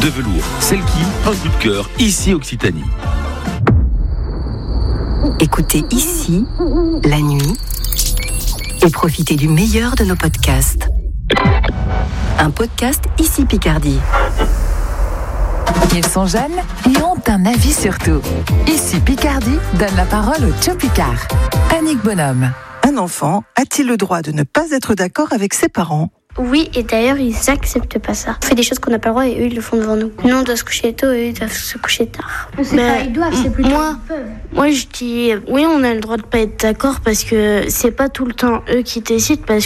de velours Selkie, un coup de cœur, ici Occitanie. Écoutez ici, la nuit, et profitez du meilleur de nos podcasts. Un podcast ici Picardie. Ils sont jeunes et ont un avis sur tout. Ici Picardie donne la parole au Tcho Picard. Annick Bonhomme. Un enfant a-t-il le droit de ne pas être d'accord avec ses parents ? Oui, et d'ailleurs, ils acceptent pas ça. On fait des choses qu'on n'a pas le droit et eux, ils le font devant nous. Nous, on doit se coucher tôt et eux, ils doivent se coucher tard. C'est pas ils doivent, c'est plutôt ils peuvent. Moi, je dis oui, on a le droit de pas être d'accord parce que c'est pas tout le temps eux qui décident. Parce